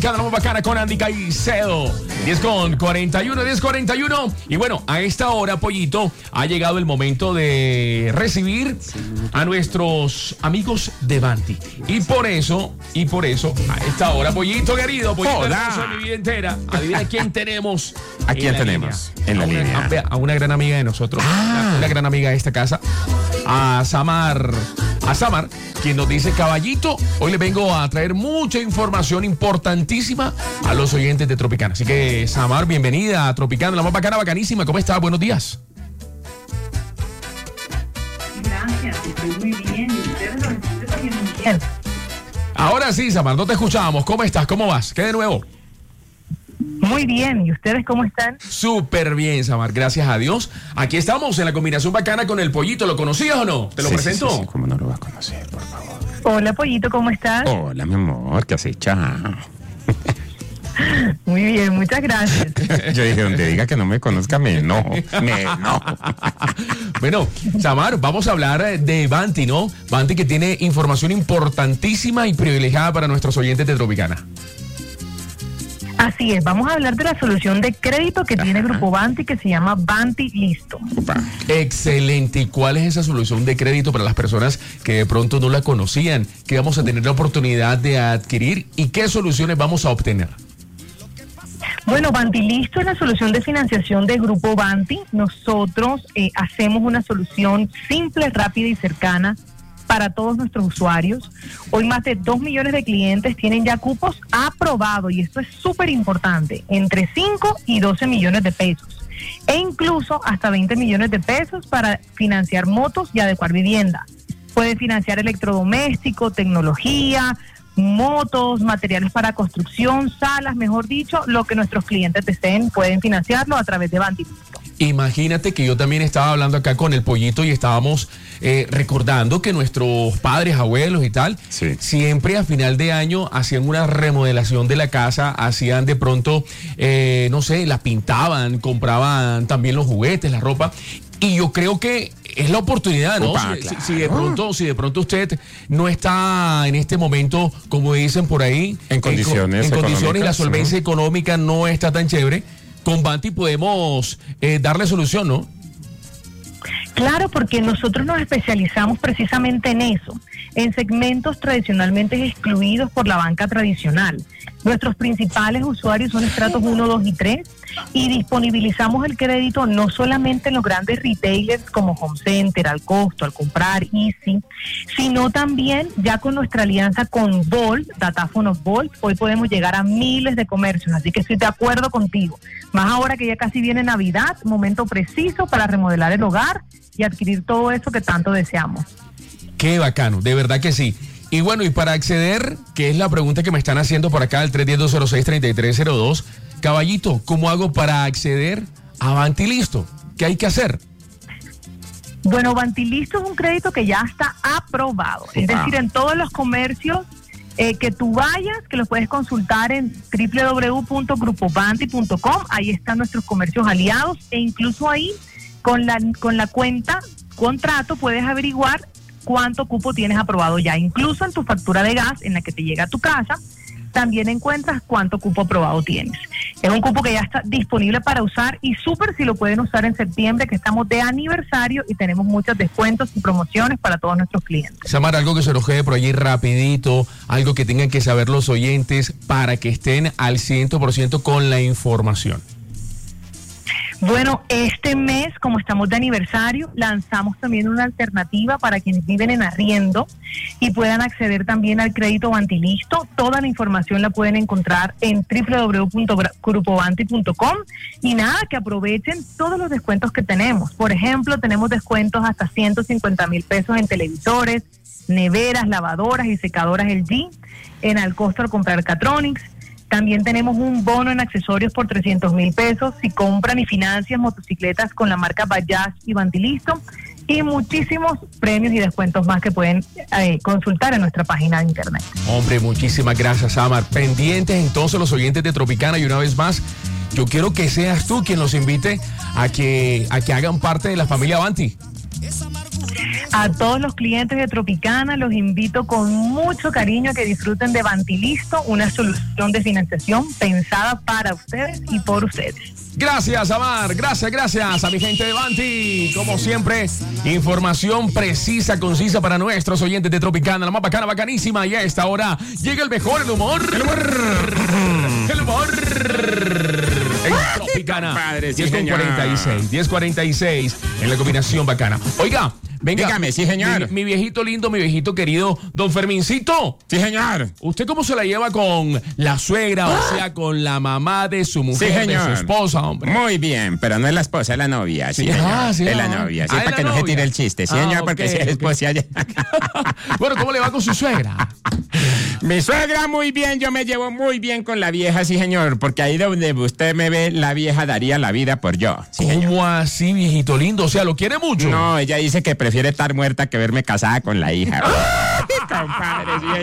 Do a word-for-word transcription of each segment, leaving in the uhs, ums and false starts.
Cada la más bacana con Andy Caicedo. diez con cuarenta y uno, diez cuarenta y uno. Y bueno, a esta hora, Pollito, ha llegado el momento de recibir a nuestros amigos de Vanti. Y por eso, y por eso, a esta hora, Pollito querido, Pollito hermoso de mi vida entera. Adivina quién tenemos. ¿A quién tenemos en la línea? A una gran amiga de nosotros, ah. una, una gran amiga de esta casa, a Samar, a Samar, quien nos dice: caballito, hoy le vengo a traer mucha información importantísima a los oyentes de Tropicana. Así que, Samar, bienvenida a Tropicana, la más bacana, bacanísima. ¿Cómo estás? Buenos días. Gracias, estoy muy bien. Y ustedes lo escuchan también muy bien. Ahora sí, Samar, no te escuchábamos. ¿Cómo estás? ¿Cómo vas? ¿Qué de nuevo? Muy bien, ¿y ustedes cómo están? Súper bien, Samar, gracias a Dios. Aquí estamos en la combinación bacana con el Pollito. ¿Lo conocías o no? ¿Te lo sí, presento? Sí, sí, sí. ¿Cómo no lo vas a conocer, por favor? Hola, Pollito, ¿cómo estás? Hola, mi amor, ¿qué has hecho? Muy bien, muchas gracias. Yo dije, donde diga que no me conozca, me no, me no. Bueno, Samar, vamos a hablar de Vanti, ¿no? Vanti, que tiene información importantísima y privilegiada para nuestros oyentes de Tropicana. Así es, vamos a hablar de la solución de crédito que tiene Grupo Vanti, que se llama Vanti Listo. Excelente. ¿Y cuál es esa solución de crédito para las personas que de pronto no la conocían, que vamos a tener la oportunidad de adquirir, y qué soluciones vamos a obtener? Bueno, Vanti Listo es la solución de financiación de Grupo Vanti. Nosotros eh, hacemos una solución simple, rápida y cercana para todos nuestros usuarios. Hoy más de dos millones de clientes tienen ya cupos aprobados, y esto es súper importante, entre cinco y doce millones de pesos, e incluso hasta veinte millones de pesos para financiar motos y adecuar vivienda. Puede financiar electrodoméstico, tecnología, motos, materiales para construcción, salas, mejor dicho, lo que nuestros clientes deseen, pueden financiarlo a través de Vanti Listo. Imagínate que yo también estaba hablando acá con el Pollito y estábamos eh, recordando que nuestros padres, abuelos y tal, sí. siempre a final de año hacían una remodelación de la casa, hacían de pronto, eh, no sé, la pintaban, compraban también los juguetes, la ropa, y yo creo que es la oportunidad, ¿no? Opa, si, claro. si, si de pronto, si de pronto usted no está en este momento, como dicen por ahí, en condiciones, en, en condiciones, la ¿sí? solvencia económica no está tan chévere. Con Vanti podemos eh, darle solución, ¿no? Claro, porque nosotros nos especializamos precisamente en eso, en segmentos tradicionalmente excluidos por la banca tradicional. Nuestros principales usuarios son estratos uno, dos y tres, y disponibilizamos el crédito no solamente en los grandes retailers como Home Center, Al Costo, Al Comprar, Easy, sino también ya con nuestra alianza con Volt, Datáfono Volt. Hoy podemos llegar a miles de comercios, así que estoy de acuerdo contigo. Más ahora que ya casi viene Navidad, momento preciso para remodelar el hogar y adquirir todo eso que tanto deseamos. Qué bacano, de verdad que sí. Y bueno, y para acceder, que es la pregunta que me están haciendo por acá, el tres uno cero, dos cero seis, tres tres cero dos, caballito, ¿cómo hago para acceder a Vanti Listo? ¿Qué hay que hacer? Bueno, Vanti Listo es un crédito que ya está aprobado, es Opa. decir, en todos los comercios eh, que tú vayas, que los puedes consultar en doble u doble u doble u punto grupo vanti punto com, ahí están nuestros comercios aliados, e incluso ahí con la, con la cuenta contrato puedes averiguar cuánto cupo tienes aprobado ya. Incluso en tu factura de gas, en la que te llega a tu casa, también encuentras cuánto cupo aprobado tienes. Es un cupo que ya está disponible para usar, y súper si lo pueden usar en septiembre, que estamos de aniversario y tenemos muchos descuentos y promociones para todos nuestros clientes. Samar, algo que se nos quede por allí rapidito, algo que tengan que saber los oyentes para que estén al cien por ciento con la información. Bueno, este mes, como estamos de aniversario, lanzamos también una alternativa para quienes viven en arriendo y puedan acceder también al crédito Vanti Listo. Toda la información la pueden encontrar en doble u doble u doble u punto grupo vanti punto com, y nada, que aprovechen todos los descuentos que tenemos. Por ejemplo, tenemos descuentos hasta ciento cincuenta mil pesos en televisores, neveras, lavadoras y secadoras L G, en Al Costo Al Comprar Catronics. También tenemos un bono en accesorios por trescientos mil pesos si compran y financian motocicletas con la marca Bajaj y Vanti Listo, y muchísimos premios y descuentos más que pueden eh, consultar en nuestra página de internet. Hombre, muchísimas gracias, Samar. Pendientes entonces los oyentes de Tropicana, y una vez más, yo quiero que seas tú quien los invite a que, a que hagan parte de la familia Vanti. A todos los clientes de Tropicana los invito con mucho cariño a que disfruten de Bantilisto, una solución de financiación pensada para ustedes y por ustedes. Gracias, Amar. Gracias, gracias a mi gente de Banti. Como siempre, información precisa, concisa para nuestros oyentes de Tropicana. La más bacana, bacanísima. Y a esta hora llega el mejor, el humor. El humor. El humor. En Tropicana. Padre, sí, diez con cuarenta y seis. diez cuarenta y seis en la combinación bacana. Oiga. Venga, dígame, sí, señor. Mi, mi viejito lindo, mi viejito querido, don Fermincito. Sí, señor. ¿Usted cómo se la lleva con la suegra, o sea, con la mamá de su mujer, sí, señor. de su esposa, hombre? Muy bien, pero no es la esposa, es la novia. Sí, Sí, señor. ah, sí, es ah. la novia. Sí, Ah, es para la que no se novia. tire el chiste. Sí, Ah, señor, ok, porque si es ok. esposa ya. Bueno, ¿cómo le va con su suegra? Mi suegra muy bien, yo me llevo muy bien con la vieja, sí, señor, porque ahí donde usted me ve, la vieja daría la vida por yo. Sí, señor. ¿Cómo así, viejito lindo? O sea, ¿lo quiere mucho? No, ella dice que prefiere estar muerta que verme casada con la hija. Compadre, sí,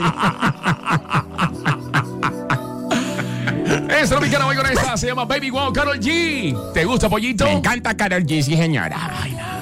señor. Es Tropicana, voy con esta, se llama Baby Wow, Karol G. ¿Te gusta, pollito? Me encanta Karol G, sí, señora. Ay,